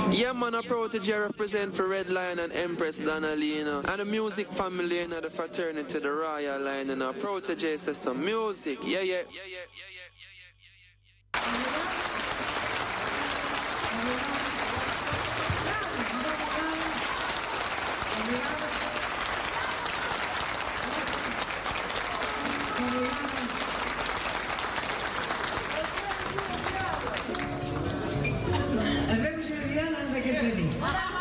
Yeah, man, a protege represent for Red Lion and Empress Donnelly, you know. And the music family, you know, the fraternity, the royal line, you know. Protege says some music. Yeah, yeah. Hacemos el día antes que venir.